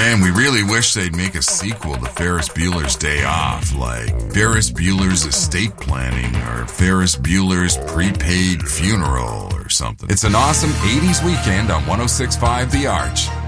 Man, we really wish they'd make a sequel to Ferris Bueller's Day Off, like Ferris Bueller's Estate Planning or Ferris Bueller's Prepaid Funeral or something. It's an awesome 80s weekend on 106.5 The Arch.